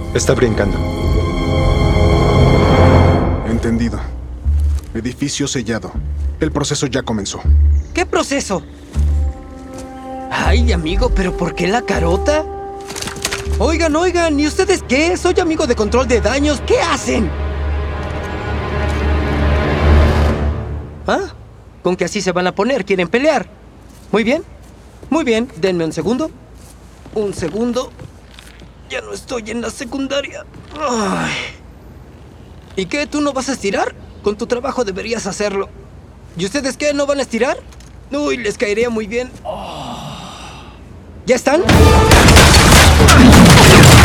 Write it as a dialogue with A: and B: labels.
A: Está brincando.
B: Entendido. Edificio sellado. El proceso ya comenzó.
C: ¿Qué proceso? Ay, amigo, ¿pero por qué la carota? Oigan, ¿y ustedes qué? Soy amigo de control de daños. ¿Qué hacen? ¿Ah? ¿Con que así se van a poner? ¿Quieren pelear? Muy bien. Muy bien. Denme un segundo. Un segundo. Ya no estoy en la secundaria. Ay. ¿Y qué? ¿Tú no vas a estirar? Con tu trabajo deberías hacerlo. ¿Y ustedes qué? ¿No van a estirar? Uy, les caería muy bien. ¿Ya están?